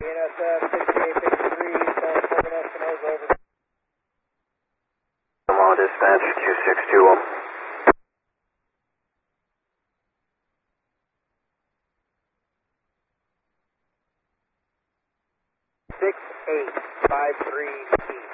BNSF 6853, San Espinosa, over. Omaha Dispatch, Q620. 6853.